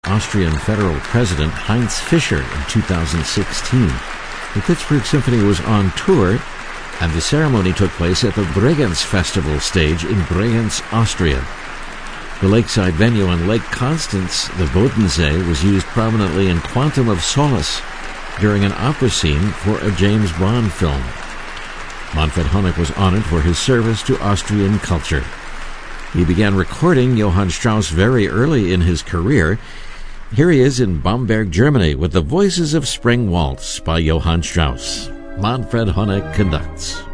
Austrian federal president Heinz Fischer in 2016. The Pittsburgh Symphony was on tour, and the ceremony took place at the Bregenz Festival stage in Bregenz, Austria. The lakeside venue on Lake Constance, the Bodensee, was used prominently in Quantum of Solace during an opera scene for a James Bond film. Manfred Honeck was honored for his service to Austrian culture. He began recording Johann Strauss very early in his career. Here he is in Bamberg, Germany, with the Voices of Spring Waltz by Johann Strauss. Manfred Honeck conducts.